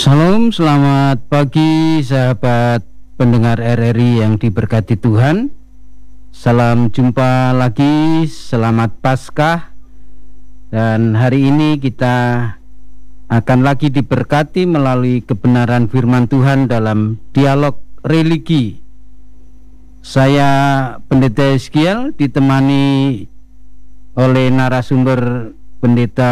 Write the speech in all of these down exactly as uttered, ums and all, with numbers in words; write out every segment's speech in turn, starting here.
Salam, selamat pagi sahabat pendengar R R I yang diberkati Tuhan. Salam jumpa lagi, selamat Paskah. Dan hari ini kita akan lagi diberkati melalui kebenaran firman Tuhan dalam dialog religi. Saya Pendeta Eskiel ditemani oleh narasumber Pendeta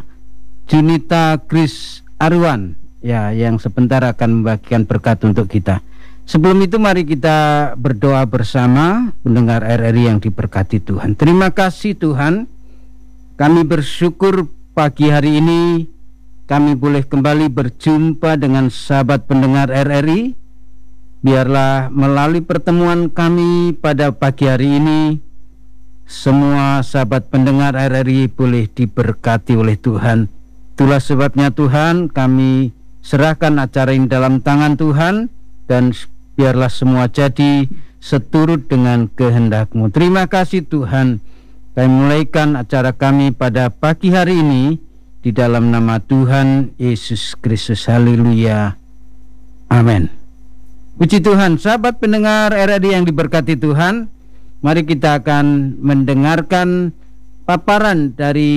Junita Grace Arwan, ya, yang sebentar akan membagikan berkat untuk kita. Sebelum itu mari kita berdoa bersama pendengar R R I yang diberkati Tuhan. Terima kasih Tuhan, kami bersyukur pagi hari ini kami boleh kembali berjumpa dengan sahabat pendengar R R I. Biarlah melalui pertemuan kami pada pagi hari ini semua sahabat pendengar R R I boleh diberkati oleh Tuhan. Itulah sebabnya Tuhan, kami serahkan acara ini dalam tangan Tuhan, dan biarlah semua jadi seturut dengan kehendak-Mu. Terima kasih Tuhan. Kami mulaikan acara kami pada pagi hari ini di dalam nama Tuhan Yesus Kristus. Haleluya. Amin. Puji Tuhan. Sahabat pendengar R R I yang diberkati Tuhan, mari kita akan mendengarkan paparan dari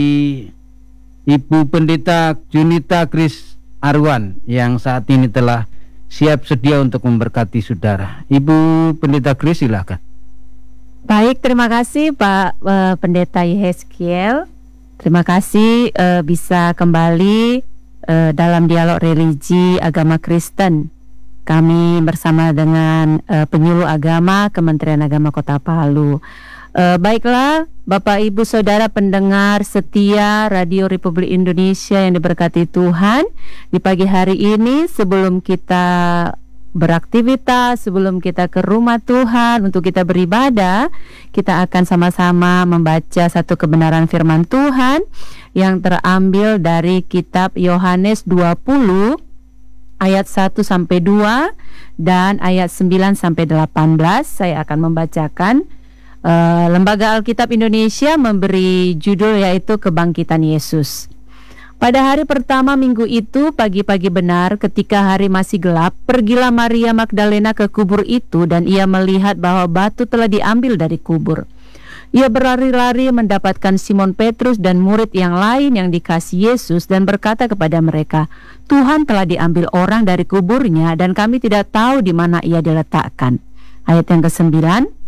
Ibu Pendeta Junita Grace Arwan yang saat ini telah siap sedia untuk memberkati saudara. Ibu Pendeta Grace, silakan. Baik, terima kasih Pak uh, Pendeta Yeskiel. Terima kasih uh, bisa kembali uh, dalam dialog religi agama Kristen. Kami bersama dengan uh, penyuluh agama Kementerian Agama Kota Palu. Uh, baiklah Bapak Ibu Saudara pendengar setia Radio Republik Indonesia yang diberkati Tuhan, di pagi hari ini sebelum kita beraktivitas, sebelum kita ke rumah Tuhan untuk kita beribadah, kita akan sama-sama membaca satu kebenaran firman Tuhan yang terambil dari kitab Yohanes dua puluh ayat satu sampai dua dan ayat sembilan sampai delapan belas. Saya akan membacakan. Uh, Lembaga Alkitab Indonesia memberi judul yaitu Kebangkitan Yesus. Pada hari pertama minggu itu, pagi-pagi benar ketika hari masih gelap, pergilah Maria Magdalena ke kubur itu dan ia melihat bahwa batu telah diambil dari kubur. Ia berlari-lari mendapatkan Simon Petrus dan murid yang lain yang dikasihi Yesus dan berkata kepada mereka, "Tuhan telah diambil orang dari kuburnya dan kami tidak tahu di mana ia diletakkan." Ayat yang kesembilan.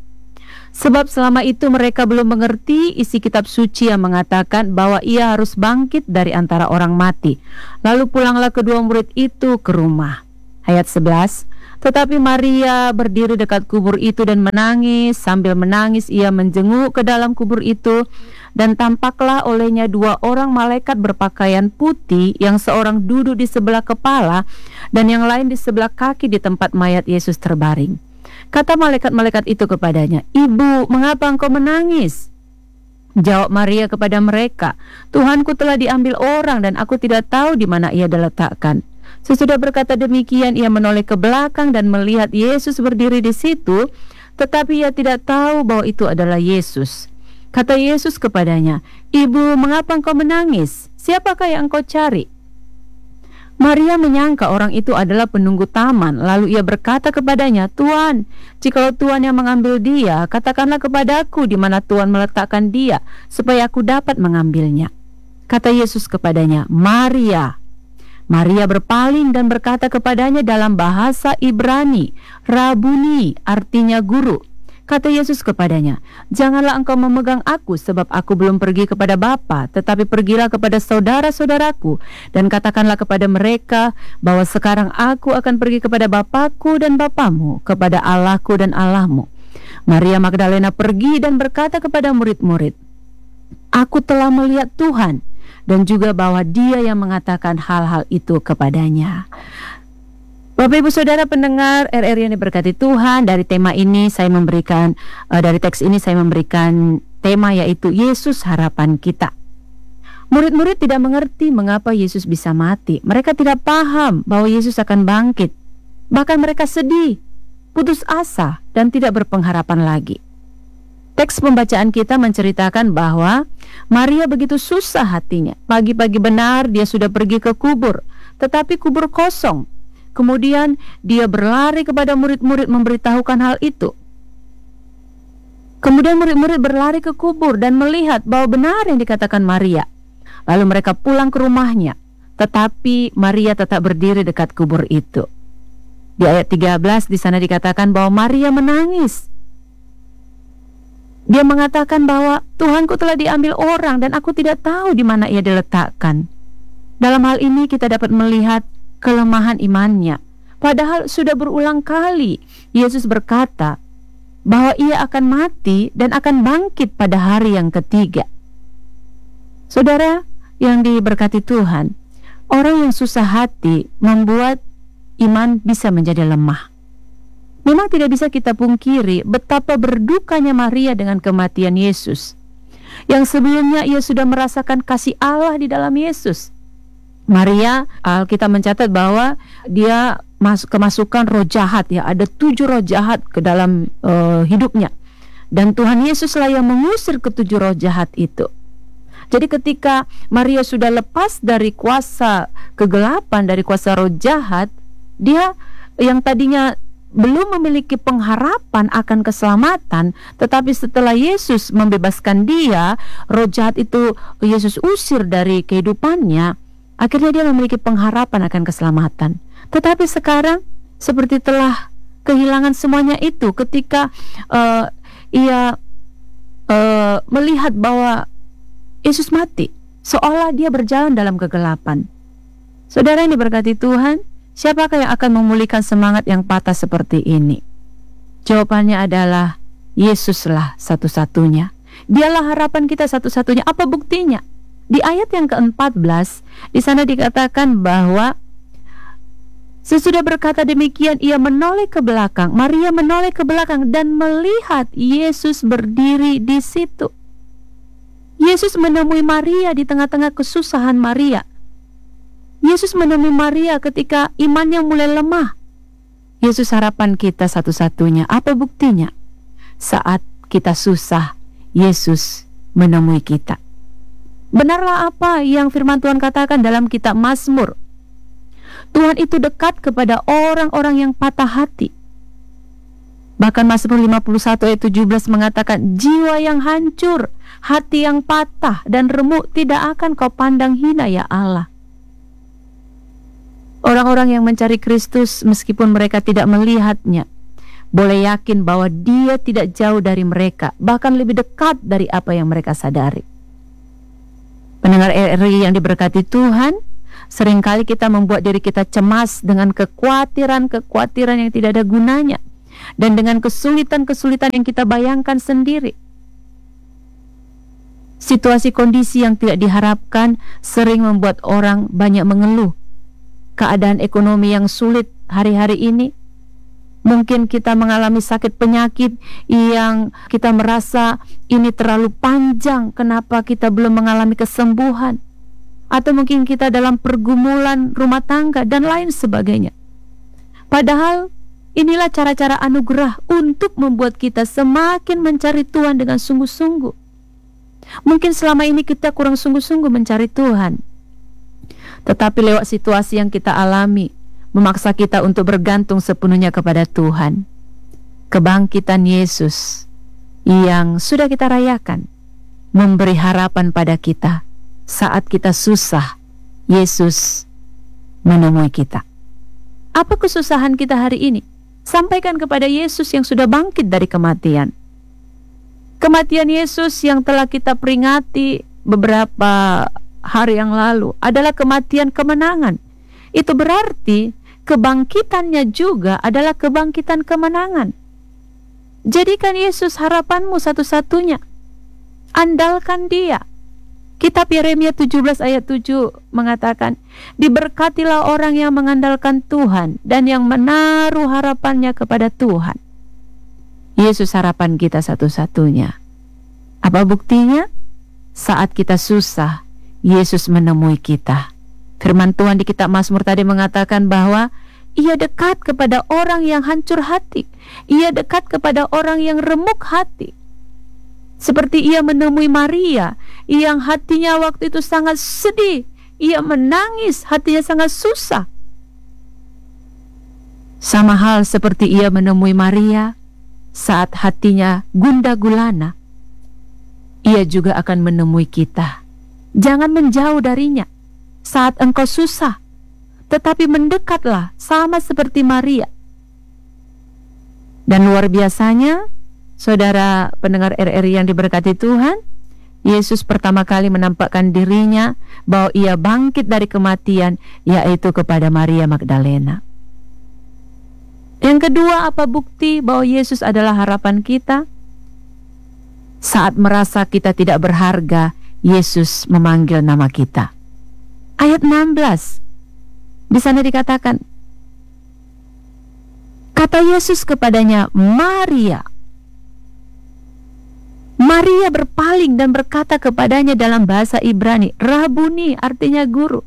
Sebab selama itu mereka belum mengerti isi kitab suci yang mengatakan bahwa ia harus bangkit dari antara orang mati. Lalu pulanglah kedua murid itu ke rumah. Ayat sebelas. Tetapi Maria berdiri dekat kubur itu dan menangis. Sambil menangis ia menjenguk ke dalam kubur itu. Dan tampaklah olehnya dua orang malaikat berpakaian putih, yang seorang duduk di sebelah kepala dan yang lain di sebelah kaki di tempat mayat Yesus terbaring. Kata malaikat-malaikat itu kepadanya, "Ibu, mengapa engkau menangis?" Jawab Maria kepada mereka, "Tuhanku telah diambil orang dan aku tidak tahu di mana ia diletakkan." Sesudah berkata demikian, ia menoleh ke belakang dan melihat Yesus berdiri di situ, tetapi ia tidak tahu bahwa itu adalah Yesus. Kata Yesus kepadanya, "Ibu, mengapa engkau menangis? Siapakah yang engkau cari?" Maria menyangka orang itu adalah penunggu taman. Lalu ia berkata kepadanya, "Tuan, jikalau Tuan yang mengambil dia, katakanlah kepadaku di mana Tuan meletakkan dia, supaya aku dapat mengambilnya." Kata Yesus kepadanya, "Maria." Maria berpaling dan berkata kepadanya dalam bahasa Ibrani, "Rabuni," artinya guru. Kata Yesus kepadanya, "Janganlah engkau memegang aku, sebab aku belum pergi kepada Bapa, tetapi pergilah kepada saudara-saudaraku dan katakanlah kepada mereka bahwa sekarang aku akan pergi kepada Bapakku dan Bapamu, kepada Allahku dan Allahmu." Maria Magdalena pergi dan berkata kepada murid-murid, "Aku telah melihat Tuhan," dan juga bahwa Dia yang mengatakan hal-hal itu kepadanya. Bapak Ibu Saudara pendengar R R I yang diberkati Tuhan, dari tema ini saya memberikan uh, dari teks ini saya memberikan tema yaitu Yesus harapan kita. Murid-murid tidak mengerti mengapa Yesus bisa mati. Mereka tidak paham bahwa Yesus akan bangkit. Bahkan mereka sedih, putus asa dan tidak berpengharapan lagi. Teks pembacaan kita menceritakan bahwa Maria begitu susah hatinya. Pagi-pagi benar dia sudah pergi ke kubur. tetapi kubur kosong. Kemudian dia berlari kepada murid-murid memberitahukan hal itu. Kemudian murid-murid berlari ke kubur dan melihat bahwa benar yang dikatakan Maria. Lalu mereka pulang ke rumahnya, tetapi Maria tetap berdiri dekat kubur itu. Di ayat tiga belas di sana dikatakan bahwa Maria menangis. Dia mengatakan bahwa Tuhanku telah diambil orang dan aku tidak tahu di mana ia diletakkan. Dalam hal ini kita dapat melihat kelemahan imannya. Padahal sudah berulang kali Yesus berkata bahwa ia akan mati dan akan bangkit pada hari yang ketiga. Saudara yang diberkati Tuhan, orang yang susah hati membuat iman bisa menjadi lemah. Memang tidak bisa kita pungkiri betapa berdukanya Maria dengan kematian Yesus. Yang sebelumnya ia sudah merasakan kasih Allah di dalam Yesus. Maria, Alkitab mencatat bahwa dia masuk kemasukan roh jahat, ya, ada tujuh roh jahat ke dalam uh, hidupnya, dan Tuhan Yesuslah yang mengusir ketujuh roh jahat itu. Jadi ketika Maria sudah lepas dari kuasa kegelapan, dari kuasa roh jahat, dia yang tadinya belum memiliki pengharapan akan keselamatan, tetapi setelah Yesus membebaskan dia, roh jahat itu Yesus usir dari kehidupannya. Akhirnya dia memiliki pengharapan akan keselamatan. Tetapi sekarang seperti telah kehilangan semuanya itu ketika uh, ia uh, melihat bahwa Yesus mati, seolah dia berjalan dalam kegelapan. Saudara yang diberkati Tuhan, siapakah yang akan memulihkan semangat yang patah seperti ini? Jawabannya adalah Yesuslah satu-satunya. Dialah harapan kita satu-satunya. Apa buktinya? Di ayat yang keempat belas, di sana dikatakan bahwa sesudah berkata demikian, ia menoleh ke belakang. Maria menoleh ke belakang dan melihat Yesus berdiri di situ. Yesus menemui Maria di tengah-tengah kesusahan Maria. Yesus menemui Maria ketika imannya mulai lemah. Yesus harapan kita satu-satunya. Apa buktinya? Saat kita susah, Yesus menemui kita. Benarlah apa yang firman Tuhan katakan dalam kitab Mazmur. Tuhan itu dekat kepada orang-orang yang patah hati. Bahkan Mazmur lima puluh satu ayat tujuh belas mengatakan, jiwa yang hancur, hati yang patah dan remuk tidak akan kau pandang hina ya Allah. Orang-orang yang mencari Kristus meskipun mereka tidak melihatnya, boleh yakin bahwa dia tidak jauh dari mereka, bahkan lebih dekat dari apa yang mereka sadari. Pendengar R R I yang diberkati Tuhan, seringkali kita membuat diri kita cemas dengan kekhawatiran-kekhawatiran yang tidak ada gunanya, dan dengan kesulitan-kesulitan yang kita bayangkan sendiri. Situasi kondisi yang tidak diharapkan sering membuat orang banyak mengeluh. Keadaan ekonomi yang sulit hari-hari ini, mungkin kita mengalami sakit penyakit yang kita merasa ini terlalu panjang, kenapa kita belum mengalami kesembuhan? Atau mungkin kita dalam pergumulan rumah tangga dan lain sebagainya. Padahal inilah cara-cara anugerah untuk membuat kita semakin mencari Tuhan dengan sungguh-sungguh. Mungkin selama ini kita kurang sungguh-sungguh mencari Tuhan, tetapi lewat situasi yang kita alami memaksa kita untuk bergantung sepenuhnya kepada Tuhan. Kebangkitan Yesus yang sudah kita rayakan memberi harapan pada kita. Saat kita susah, Yesus menemui kita. Apa kesusahan kita hari ini? Sampaikan kepada Yesus yang sudah bangkit dari kematian. Kematian Yesus yang telah kita peringati beberapa hari yang lalu adalah kematian kemenangan. Itu berarti kebangkitannya juga adalah kebangkitan kemenangan. Jadikan Yesus harapanmu satu-satunya. Andalkan Dia. Kitab Yeremia tujuh belas ayat tujuh mengatakan, diberkatilah orang yang mengandalkan Tuhan dan yang menaruh harapannya kepada Tuhan. Yesus harapan kita satu-satunya. Apa buktinya? Saat kita susah, Yesus menemui kita. Firman Tuhan di kitab Mazmur tadi mengatakan bahwa Ia dekat kepada orang yang hancur hati. Ia dekat kepada orang yang remuk hati. Seperti Ia menemui Maria yang hatinya waktu itu sangat sedih. ia menangis, hatinya sangat susah. Sama hal seperti ia menemui Maria saat hatinya gundah gulana, ia juga akan menemui kita. Jangan menjauh darinya saat engkau susah, tetapi mendekatlah sama seperti Maria. Dan luar biasanya, saudara pendengar R R I yang diberkati Tuhan, Yesus pertama kali menampakkan dirinya bahwa ia bangkit dari kematian, yaitu kepada Maria Magdalena. Yang kedua, apa bukti bahwa Yesus adalah harapan kita? Saat merasa kita tidak berharga, Yesus memanggil nama kita. Ayat enam belas, di sana dikatakan, kata Yesus kepadanya, Maria. Maria berpaling dan berkata kepadanya dalam bahasa Ibrani, Rabuni, artinya guru.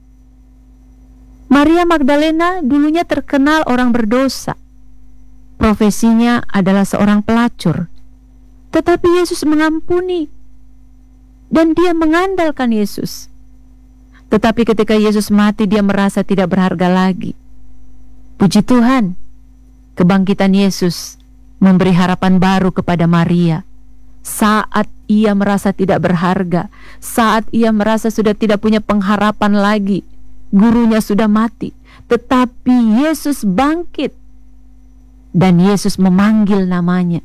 Maria Magdalena dulunya terkenal orang berdosa. Profesinya adalah seorang pelacur. Tetapi Yesus mengampuni dan dia mengandalkan Yesus. Tetapi ketika Yesus mati, dia merasa tidak berharga lagi. Puji Tuhan, kebangkitan Yesus memberi harapan baru kepada Maria. Saat ia merasa tidak berharga, saat ia merasa sudah tidak punya pengharapan lagi, gurunya sudah mati, tetapi Yesus bangkit dan Yesus memanggil namanya.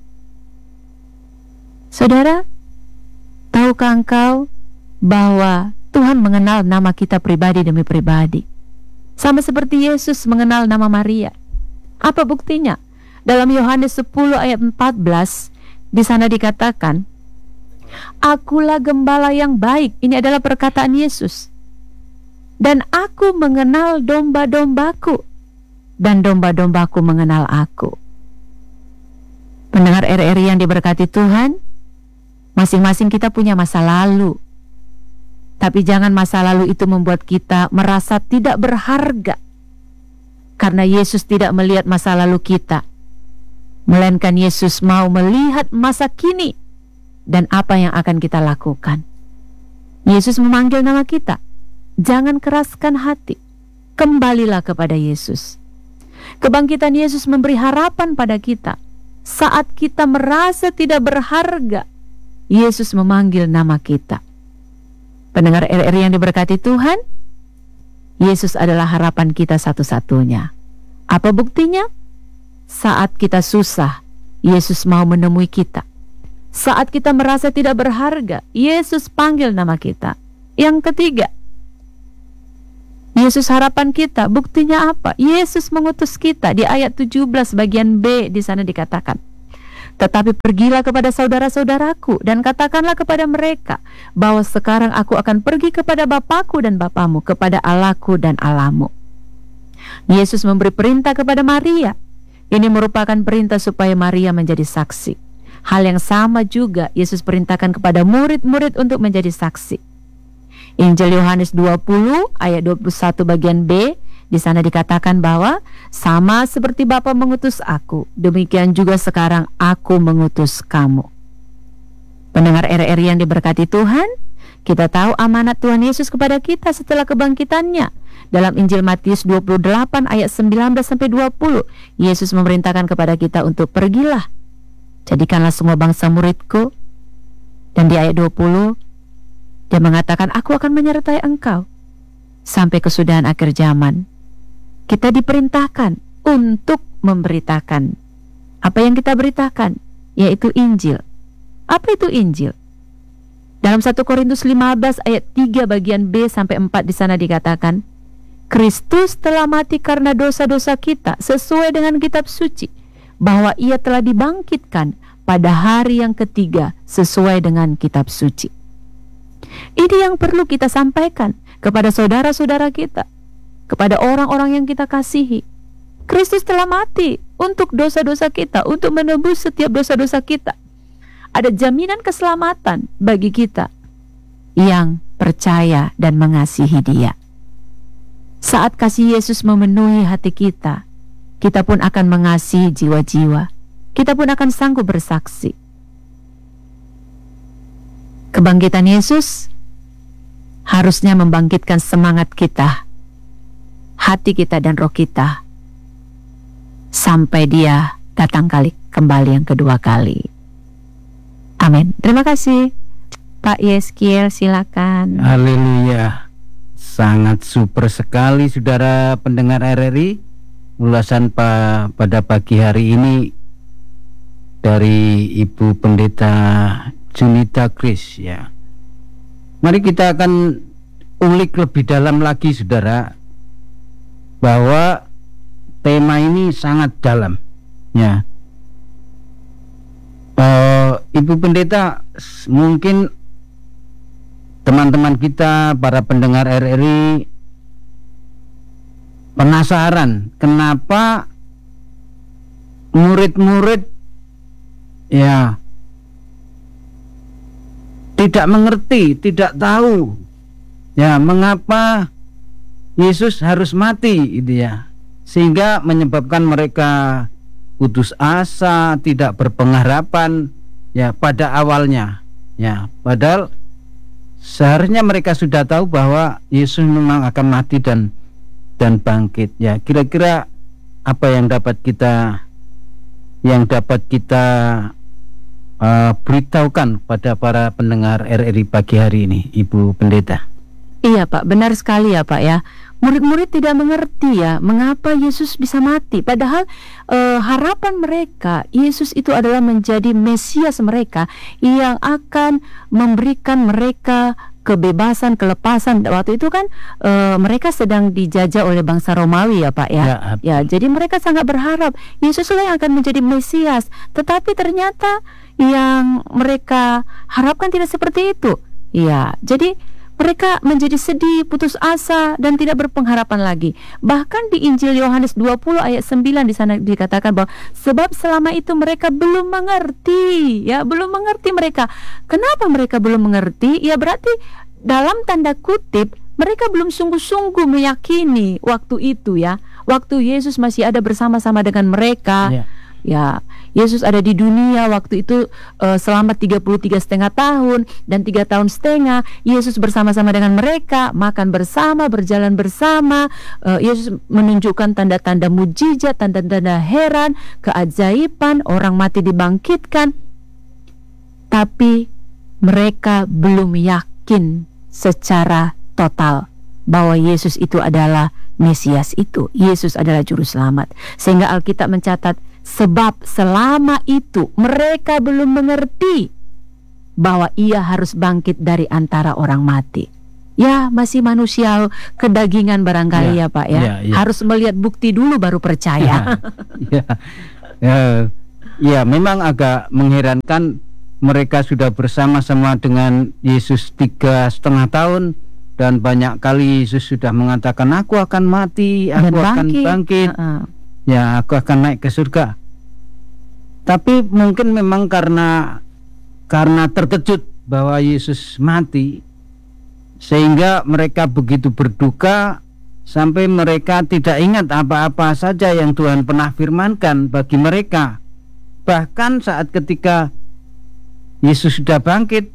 Saudara, tahukah engkau bahwa Tuhan mengenal nama kita pribadi demi pribadi, sama seperti Yesus mengenal nama Maria? Apa buktinya? Dalam Yohanes sepuluh ayat empat belas, di sana dikatakan, Akulah gembala yang baik. Ini adalah perkataan Yesus. Dan aku mengenal domba-dombaku, dan domba-dombaku mengenal aku. Pendengar R R I yang diberkati Tuhan, masing-masing kita punya masa lalu. Tapi jangan masa lalu itu membuat kita merasa tidak berharga. Karena Yesus tidak melihat masa lalu kita, melainkan Yesus mau melihat masa kini dan apa yang akan kita lakukan. Yesus memanggil nama kita. Jangan keraskan hati. Kembalilah kepada Yesus. Kebangkitan Yesus memberi harapan pada kita. Saat kita merasa tidak berharga, Yesus memanggil nama kita. Pendengar R R I yang diberkati Tuhan, Yesus adalah harapan kita satu-satunya. Apa buktinya? Saat kita susah, Yesus mau menemui kita. Saat kita merasa tidak berharga, Yesus panggil nama kita. Yang ketiga, Yesus harapan kita. Buktinya apa? Yesus mengutus kita. Di ayat tujuh belas bagian B di sana dikatakan, tetapi pergilah kepada saudara-saudaraku dan katakanlah kepada mereka bahwa sekarang aku akan pergi kepada Bapakku dan Bapamu, kepada Allahku dan Allahmu. Yesus memberi perintah kepada Maria. Ini merupakan perintah supaya Maria menjadi saksi. Hal yang sama juga Yesus perintahkan kepada murid-murid untuk menjadi saksi. Injil Yohanes dua puluh ayat dua puluh satu bagian B, di sana dikatakan bahwa sama seperti Bapa mengutus aku, demikian juga sekarang aku mengutus kamu. Pendengar R R I yang diberkati Tuhan, kita tahu amanat Tuhan Yesus kepada kita setelah kebangkitannya. Dalam Injil Matius dua puluh delapan ayat sembilan belas sampai dua puluh, Yesus memerintahkan kepada kita untuk pergilah, jadikanlah semua bangsa muridku. Dan di ayat dua puluh, dia mengatakan, aku akan menyertai engkau sampai kesudahan akhir zaman. Kita diperintahkan untuk memberitakan. Apa yang kita beritakan? Yaitu Injil. Apa itu Injil? Dalam satu Korintus lima belas ayat tiga bagian B sampai empat, di sana dikatakan, Kristus telah mati karena dosa-dosa kita sesuai dengan kitab suci, bahwa ia telah dibangkitkan pada hari yang ketiga sesuai dengan kitab suci. Ini yang perlu kita sampaikan kepada saudara-saudara kita, kepada orang-orang yang kita kasihi. Kristus telah mati untuk dosa-dosa kita, untuk menebus setiap dosa-dosa kita. Ada jaminan keselamatan bagi kita yang percaya dan mengasihi Dia. Saat kasih Yesus memenuhi hati kita, kita pun akan mengasihi jiwa-jiwa. Kita pun akan sanggup bersaksi. Kebangkitan Yesus harusnya membangkitkan semangat kita, hati kita dan roh kita, sampai dia datang kali kembali yang kedua kali. Amin. Terima kasih Pak Yeskiel, silakan. Haleluya. Sangat super sekali saudara pendengar R R I. Ulasan pa, pada pagi hari ini dari Ibu Pendeta Junita Kris ya. Mari kita akan ulik lebih dalam lagi saudara, bahwa tema ini sangat dalam ya. Uh, Ibu Pendeta, mungkin teman-teman kita para pendengar R R I penasaran kenapa murid-murid ya tidak mengerti, tidak tahu ya mengapa Yesus harus mati itu ya, sehingga menyebabkan mereka putus asa, tidak berpengharapan ya pada awalnya ya, padahal seharusnya mereka sudah tahu bahwa Yesus memang akan mati dan dan bangkit ya. Kira-kira apa yang dapat kita yang dapat kita uh, beritahukan pada para pendengar R R I pagi hari ini, Ibu Pendeta? Iya Pak, benar sekali ya Pak ya. Murid-murid tidak mengerti ya mengapa Yesus bisa mati. Padahal uh, harapan mereka Yesus itu adalah menjadi Mesias mereka yang akan memberikan mereka kebebasan, kelepasan. Waktu itu kan e, mereka sedang dijajah oleh bangsa Romawi ya Pak ya. Ya, ya, jadi mereka sangat berharap Yesuslah yang akan menjadi Mesias. Tetapi ternyata yang mereka harapkan tidak seperti itu. Ya, jadi mereka menjadi sedih, putus asa dan tidak berpengharapan lagi. Bahkan di Injil Yohanes dua puluh ayat sembilan di sana dikatakan bahwa sebab selama itu mereka belum mengerti, ya, belum mengerti mereka. Kenapa mereka belum mengerti? Ya berarti dalam tanda kutip mereka belum sungguh-sungguh meyakini waktu itu ya. Waktu Yesus masih ada bersama-sama dengan mereka. Yeah. Ya, Yesus ada di dunia waktu itu uh, selama tiga puluh tiga setengah tahun dan tiga tahun setengah. Yesus bersama-sama dengan mereka, makan bersama, berjalan bersama. uh, Yesus menunjukkan tanda-tanda mujizat, tanda-tanda heran, keajaiban, orang mati dibangkitkan. Tapi mereka belum yakin secara total bahwa Yesus itu adalah Mesias itu, Yesus adalah Juru Selamat. Sehingga Alkitab mencatat, sebab selama itu mereka belum mengerti bahwa ia harus bangkit dari antara orang mati. Ya, masih manusia kedagingan barangkali ya, ya Pak ya. Ya, ya. Harus melihat bukti dulu baru percaya. Ya, ya, ya, memang agak mengherankan, mereka sudah bersama-sama dengan Yesus tiga setengah tahun dan banyak kali Yesus sudah mengatakan, aku akan mati, aku bangkit. akan bangkit. Uh-uh. Ya, aku akan naik ke surga. Tapi mungkin memang karena karena terkejut bahwa Yesus mati, sehingga mereka begitu berduka sampai mereka tidak ingat apa-apa saja yang Tuhan pernah firmankan bagi mereka. Bahkan saat ketika Yesus sudah bangkit,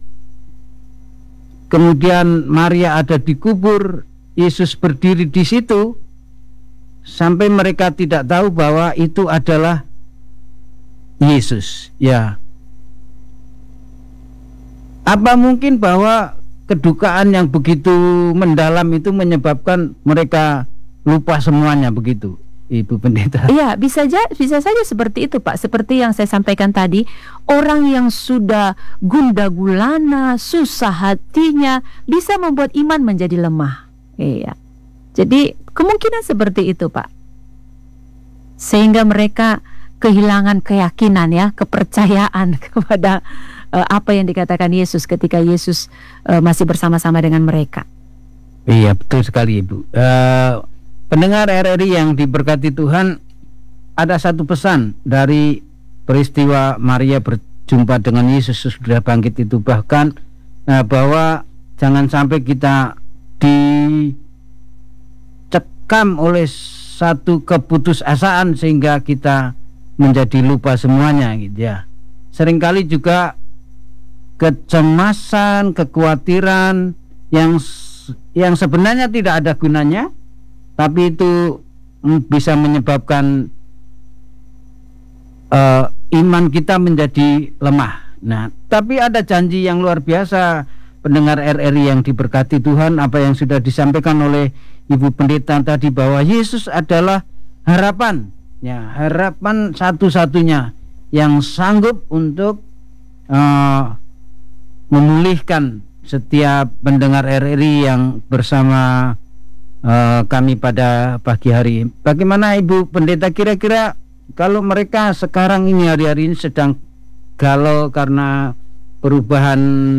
kemudian Maria ada di kubur, Yesus berdiri di situ, sampai mereka tidak tahu bahwa itu adalah Yesus. Ya, apa mungkin bahwa kedukaan yang begitu mendalam itu menyebabkan mereka lupa semuanya begitu, Ibu Pendeta? Iya, bisa aja, bisa saja seperti itu Pak. Seperti yang saya sampaikan tadi, orang yang sudah gundah gulana, susah hatinya, bisa membuat iman menjadi lemah. Iya. Jadi kemungkinan seperti itu Pak, sehingga mereka kehilangan keyakinan ya, kepercayaan kepada uh, apa yang dikatakan Yesus ketika Yesus uh, masih bersama-sama dengan mereka. Iya, betul sekali Ibu. Uh, pendengar R R I yang diberkati Tuhan, ada satu pesan dari peristiwa Maria berjumpa dengan Yesus sudah bangkit itu, bahkan uh, bahwa jangan sampai kita dicekam oleh satu keputusasaan sehingga kita menjadi lupa semuanya gitu ya. Seringkali juga kecemasan, kekhawatiran yang yang sebenarnya tidak ada gunanya, tapi itu bisa menyebabkan uh, iman kita menjadi lemah. Nah, tapi ada janji yang luar biasa, pendengar R R I yang diberkati Tuhan, apa yang sudah disampaikan oleh Ibu Pendeta tadi, bahwa Yesus adalah harapan, ya, harapan satu-satunya yang sanggup untuk uh, memulihkan setiap pendengar R R I yang bersama uh, kami pada pagi hari. Bagaimana Ibu Pendeta, kira-kira kalau mereka sekarang ini hari-hari ini sedang galau karena perubahan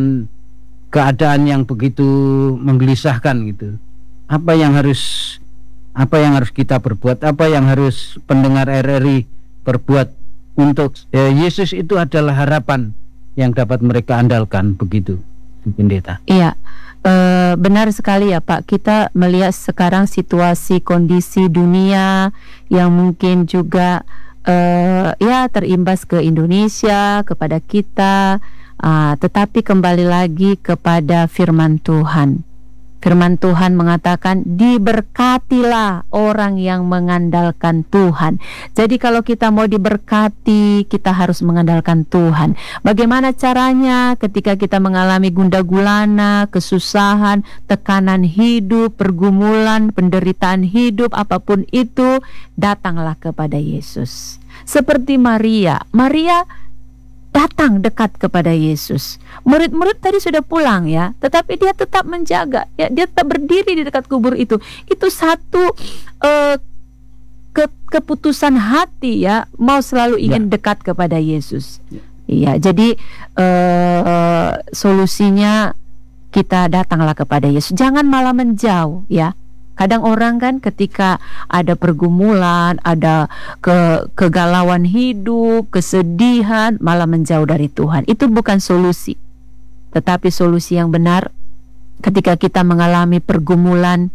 keadaan yang begitu menggelisahkan gitu, apa yang harus apa yang harus kita perbuat, apa yang harus pendengar R R I perbuat untuk eh, Yesus itu adalah harapan yang dapat mereka andalkan, begitu, Pendeta? Iya, eh, benar sekali ya Pak. Kita melihat sekarang situasi kondisi dunia yang mungkin juga Uh, ya terimbas ke Indonesia, kepada kita, uh, tetapi kembali lagi kepada firman Tuhan. Firman Tuhan mengatakan, diberkatilah orang yang mengandalkan Tuhan. Jadi kalau kita mau diberkati, kita harus mengandalkan Tuhan. Bagaimana caranya? Ketika kita mengalami gundah gulana, kesusahan, tekanan hidup, pergumulan, penderitaan hidup, apapun itu, datanglah kepada Yesus. Seperti Maria, Maria datang dekat kepada Yesus. Murid-murid tadi sudah pulang ya, tetapi dia tetap menjaga, ya, dia tetap berdiri di dekat kubur itu. Itu satu uh, ke, keputusan hati ya, mau selalu ingin ya. dekat kepada Yesus. Iya, ya, jadi uh, solusinya kita datanglah kepada Yesus. Jangan malah menjauh ya. Kadang orang kan ketika ada pergumulan, ada ke, kegalauan hidup, kesedihan, malah menjauh dari Tuhan. Itu bukan solusi. Tetapi solusi yang benar, ketika kita mengalami pergumulan,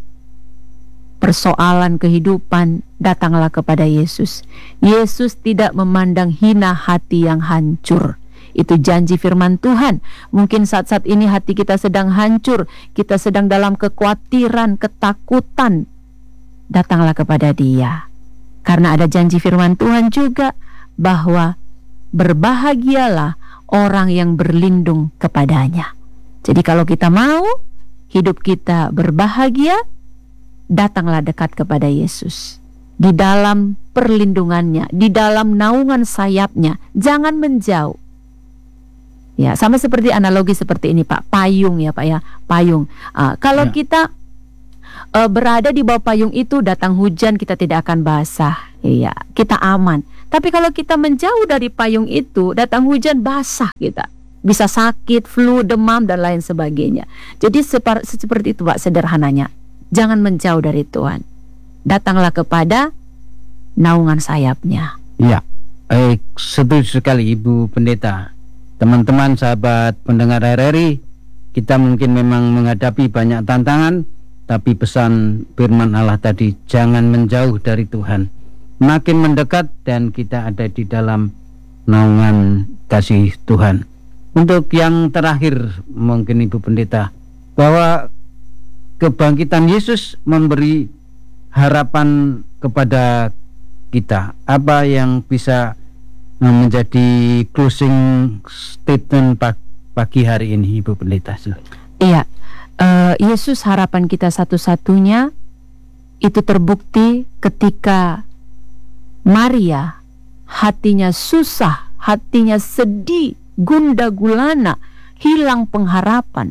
persoalan kehidupan, datanglah kepada Yesus. Yesus tidak memandang hina hati yang hancur. Itu janji firman Tuhan. Mungkin saat-saat ini hati kita sedang hancur, kita sedang dalam kekhawatiran, ketakutan, datanglah kepada Dia. Karena ada janji firman Tuhan juga bahwa berbahagialah orang yang berlindung kepadanya. Jadi kalau kita mau hidup kita berbahagia, datanglah dekat kepada Yesus. Di dalam perlindungannya, di dalam naungan sayapnya, jangan menjauh. Ya, sama seperti analogi seperti ini Pak, payung ya Pak ya, payung. Uh, kalau ya. kita uh, berada di bawah payung itu, datang hujan kita tidak akan basah, iya, kita aman. Tapi kalau kita menjauh dari payung itu, datang hujan basah kita, bisa sakit, flu, demam dan lain sebagainya. Jadi separ- seperti itu Pak sederhananya. Jangan menjauh dari Tuhan, datanglah kepada naungan sayapnya. Iya, eh, setuju sekali Ibu Pendeta. Teman-teman sahabat pendengar R R I, kita mungkin memang menghadapi banyak tantangan, tapi pesan firman Allah tadi, jangan menjauh dari Tuhan, makin mendekat dan kita ada di dalam naungan kasih Tuhan. Untuk yang terakhir mungkin Ibu Pendeta, bahwa kebangkitan Yesus memberi harapan kepada kita. Apa yang bisa menjadi closing statement pagi hari ini Ibu Pendeta? Iya, uh, Yesus harapan kita satu-satunya. Itu terbukti ketika Maria hatinya susah, hatinya sedih, gundah gulana, hilang pengharapan.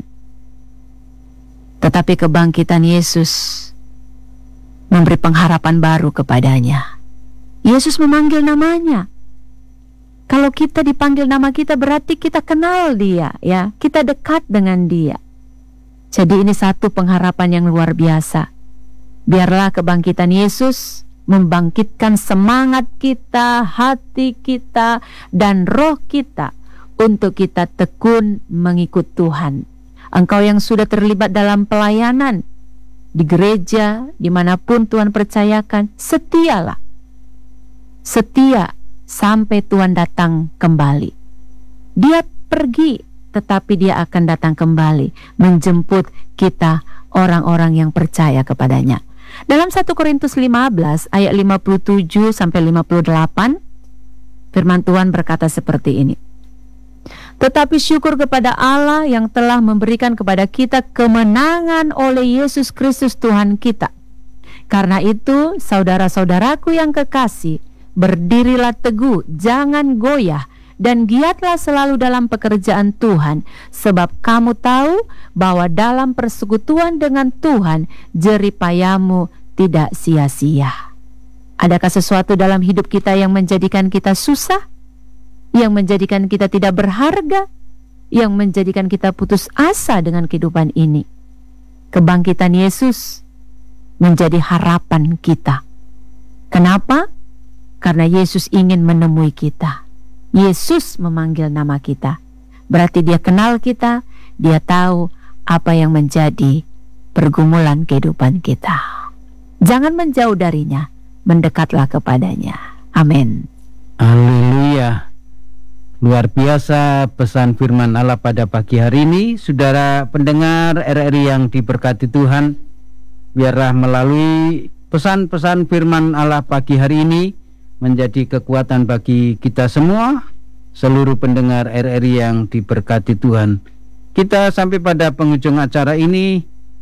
Tetapi kebangkitan Yesus memberi pengharapan baru kepadanya. Yesus memanggil namanya. Kalau kita dipanggil nama kita, berarti kita kenal Dia, ya. Kita dekat dengan Dia. Jadi ini satu pengharapan yang luar biasa. Biarlah kebangkitan Yesus membangkitkan semangat kita, hati kita, dan roh kita untuk kita tekun mengikut Tuhan. Engkau yang sudah terlibat dalam pelayanan di gereja, dimanapun Tuhan percayakan, setialah. Setia sampai Tuhan datang kembali. Dia pergi, tetapi Dia akan datang kembali menjemput kita orang-orang yang percaya kepadanya. Dalam satu Korintus lima belas ayat lima puluh tujuh sampai lima puluh delapan, firman Tuhan berkata seperti ini. Tetapi syukur kepada Allah yang telah memberikan kepada kita kemenangan oleh Yesus Kristus Tuhan kita. Karena itu, saudara-saudaraku yang kekasih, berdirilah teguh, jangan goyah, dan giatlah selalu dalam pekerjaan Tuhan, sebab kamu tahu bahwa dalam persekutuan dengan Tuhan, jerih payahmu tidak sia-sia. Adakah sesuatu dalam hidup kita yang menjadikan kita susah? Yang menjadikan kita tidak berharga? Yang menjadikan kita putus asa dengan kehidupan ini? Kebangkitan Yesus menjadi harapan kita. Kenapa? Karena Yesus ingin menemui kita. Yesus memanggil nama kita. Berarti dia kenal kita, dia tahu apa yang menjadi pergumulan kehidupan kita. Jangan menjauh darinya, mendekatlah kepadanya. Amin. Haleluya. Luar biasa pesan firman Allah pada pagi hari ini. Saudara pendengar R R I yang diberkati Tuhan, biarlah melalui pesan-pesan firman Allah pagi hari ini menjadi kekuatan bagi kita semua, seluruh pendengar R R I yang diberkati Tuhan. Kita sampai pada penghujung acara ini,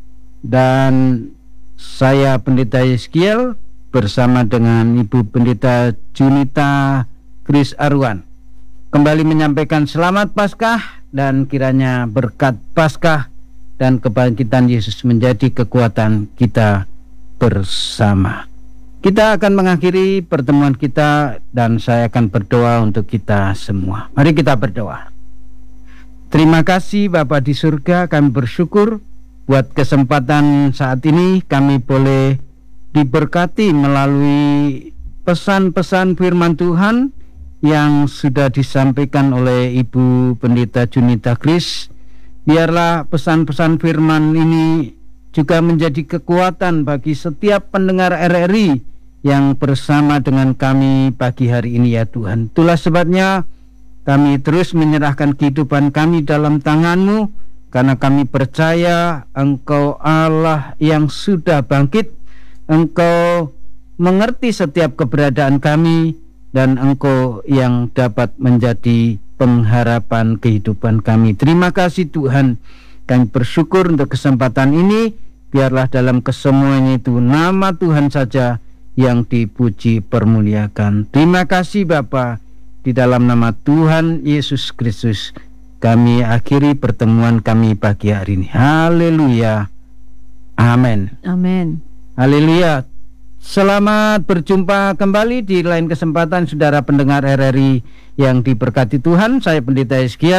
dan saya Pendeta Yeskiel bersama dengan Ibu Pendeta Junita Kris Arwan kembali menyampaikan selamat Paskah, dan kiranya berkat Paskah dan kebangkitan Yesus menjadi kekuatan kita bersama. Kita akan mengakhiri pertemuan kita, dan saya akan berdoa untuk kita semua. Mari kita berdoa. Terima kasih Bapa di surga, kami bersyukur buat kesempatan saat ini kami boleh diberkati melalui pesan-pesan firman Tuhan yang sudah disampaikan oleh Ibu Pendeta Junita Kris. Biarlah pesan-pesan firman ini juga menjadi kekuatan bagi setiap pendengar R R I yang bersama dengan kami pagi hari ini ya Tuhan. Itulah sebabnya kami terus menyerahkan kehidupan kami dalam tangan-Mu, karena kami percaya Engkau Allah yang sudah bangkit. Engkau mengerti setiap keberadaan kami, dan Engkau yang dapat menjadi pengharapan kehidupan kami. Terima kasih Tuhan. Kami bersyukur untuk kesempatan ini. Biarlah dalam kesemuanya itu nama Tuhan saja yang dipuji permuliakan. Terima kasih Bapa. Di dalam nama Tuhan Yesus Kristus kami akhiri pertemuan kami pagi hari ini. Haleluya. Amin. Amin. Haleluya. Selamat berjumpa kembali di lain kesempatan saudara pendengar R R I yang diberkati Tuhan. Saya Pendeta Yeskiel.